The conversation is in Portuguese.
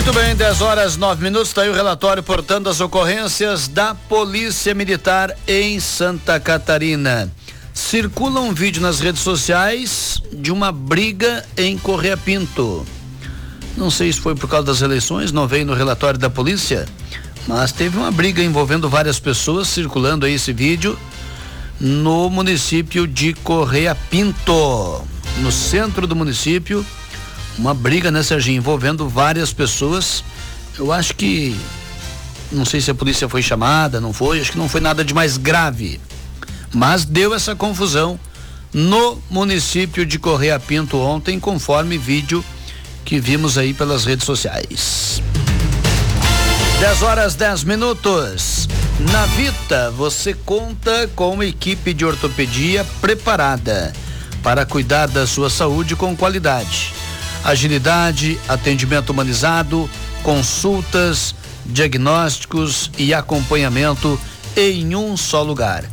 Muito bem, 10h09, está aí o relatório, portanto, das ocorrências da Polícia Militar em Santa Catarina. Circula um vídeo nas redes sociais de uma briga em Correia Pinto. Não sei se foi por causa das eleições, não veio no relatório da polícia, mas teve uma briga envolvendo várias pessoas, circulando aí esse vídeo no município de Correia Pinto, no centro do município. Uma briga, né, Serginho, envolvendo várias pessoas. Eu acho que, não sei se a polícia foi chamada, não foi, acho que não foi nada de mais grave, mas deu essa confusão no município de Correia Pinto ontem, conforme vídeo que vimos aí pelas redes sociais. 10h10. Na Vita, você conta com uma equipe de ortopedia preparada para cuidar da sua saúde com qualidade. Agilidade, atendimento humanizado, consultas, diagnósticos e acompanhamento em um só lugar.